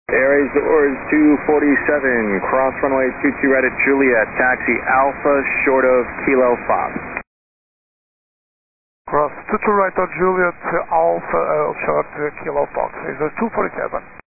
Air Azores 247, cross runway 22 right at Juliet, taxi Alpha short of Kilo Fox. Cross 22 right at Juliet, Alpha short Kilo Fox, Azores 247.